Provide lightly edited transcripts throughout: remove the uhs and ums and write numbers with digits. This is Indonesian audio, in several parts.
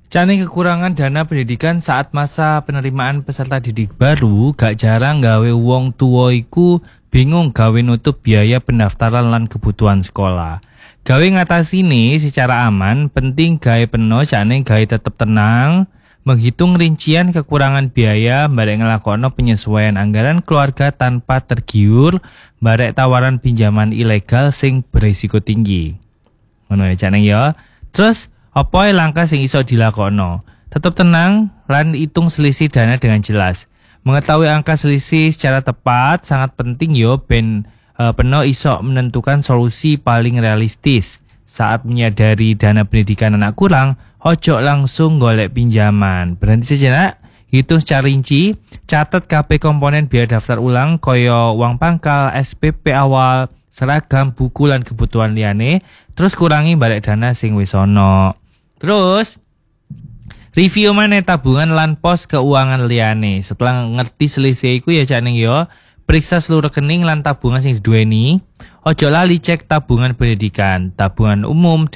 Cani kekurangan dana pendidikan saat masa penerimaan peserta didik baru, gak jarang gawe wong tua iku bingung gawe nutup biaya pendaftaran lan kebutuhan sekolah. Gawe ngatasi ini secara aman, penting gawe penuh cani gawe tetep tenang, menghitung rincian kekurangan biaya, barek ngelakono penyesuaian anggaran keluarga tanpa tergiur, barek tawaran pinjaman ilegal sing berisiko tinggi. Ngono ya cani ya. Terus apa langkah sing iso dilakono? Tetap tenang lan hitung selisih dana dengan jelas. Mengetahui angka selisih secara tepat sangat penting yo ben peno iso menentukan solusi paling realistis. Saat menyadari dana pendidikan anak kurang, ojo langsung golek pinjaman. Berhenti sejenak, hitung secara rinci, catat KP komponen biaya daftar ulang koyo uang pangkal, SPP awal, seragam, buku lan kebutuhan liyane, terus kurangi balik dana sing wis ono. Terus review maneh tabungan lan pos keuangan liyane. Setelah ngerti selisih iku ya cak ning yo, periksa seluruh rekening lan tabungan sing diduweni. Ojo lali cek tabungan pendidikan, tabungan umum,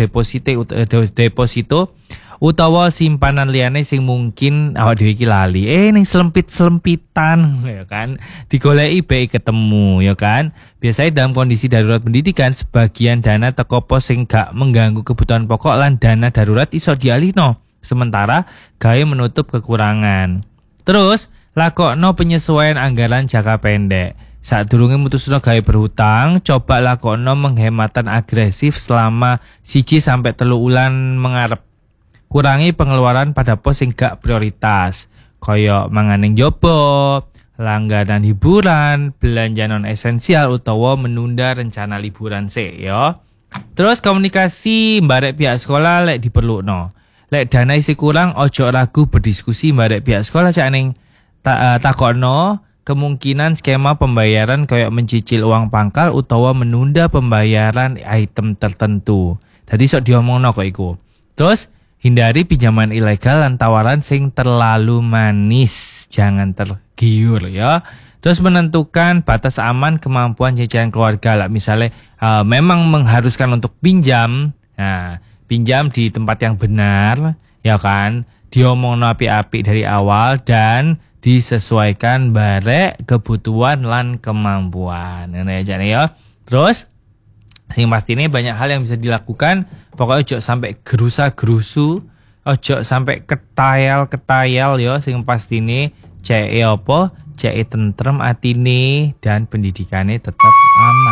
deposito utawa simpanan liyane sing mungkin awak dhewe iki lali. Ning selempit-selempitan ya kan. Digoleki bae ketemu ya kan. Biasanya dalam kondisi darurat pendidikan sebagian dana teko pos sing gak mengganggu kebutuhan pokok lan dana darurat iso dialihno. Sementara gawe menutup kekurangan. Terus lakokno penyesuaian anggaran jangka pendek. Saat durunge mutusno gawe berhutang, coba lakokno menghematan agresif selama 1-3 ulan mengarep. Kurangi pengeluaran pada pos sing gak prioritas, koyo manganing jopo, langganan hiburan, belanja non esensial utawa menunda rencana liburan ya. Terus komunikasi barek pihak sekolah lek diperlukno. Lek dana isi kurang ojo ragu berdiskusi barek pihak sekolah cak ning takono kemungkinan skema pembayaran koyo mencicil uang pangkal utawa menunda pembayaran item tertentu. Tadi sok diomongno kok iku. Terus hindari pinjaman ilegal dan tawaran sing terlalu manis, jangan tergiur ya. Terus menentukan batas aman kemampuan cicilan keluarga lah. Misalnya memang mengharuskan untuk pinjam, nah pinjam di tempat yang benar, ya kan. Diomongno api-api dari awal dan disesuaikan barek kebutuhan lan kemampuan. Nah ya. Terus sing pasti ini banyak hal yang bisa dilakukan. Pokoknya ojo sampai gerusa-gerusu, ojo sampai ketayal-ketayal ya. Sing pasti ini cek apa? Cek tentrem atine dan pendidikannya tetap aman.